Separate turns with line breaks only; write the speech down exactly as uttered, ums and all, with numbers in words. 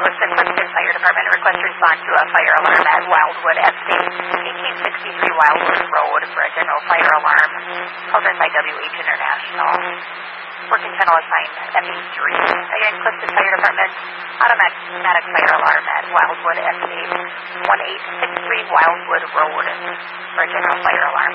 Clifton, Clifton Fire Department. Request response to a fire alarm at Wildwood Estate, eighteen sixty-three Wildwood Road for a general fire alarm. Called in by W H International. Working channel assigned M E three. Again, Clifton Fire Department. Automatic fire alarm at Wildwood Estate, eighteen sixty-three Wildwood Road for a general fire alarm.